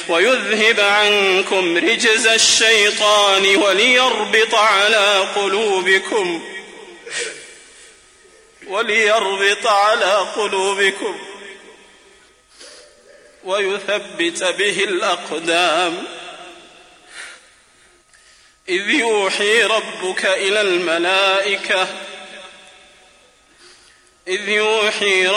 ويذهب عنكم رجز الشيطان وليربط على قلوبكم ويثبت به الأقدام. إذ يوحي ربك إلى الملائكة